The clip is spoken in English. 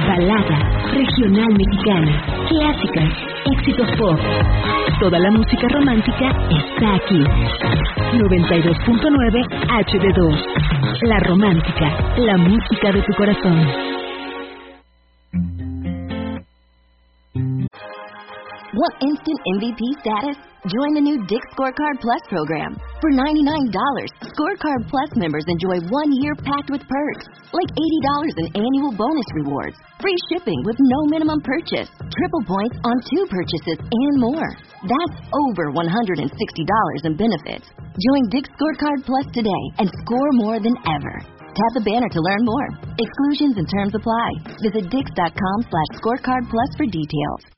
balada, regional mexicana, clásicas, éxitos pop. Toda la música romántica está aquí. 92.9 HD2. La Romántica, la música de tu corazón. Want instant MVP status? Join the new Dick's Scorecard Plus program. For $99, Scorecard Plus members enjoy 1 year packed with perks, like $80 in annual bonus rewards, free shipping with no minimum purchase, triple points on 2 purchases, and more. That's over $160 in benefits. Join Dick's Scorecard Plus today and score more than ever. Tap the banner to learn more. Exclusions and terms apply. Visit Dix.com/scorecard plus for details.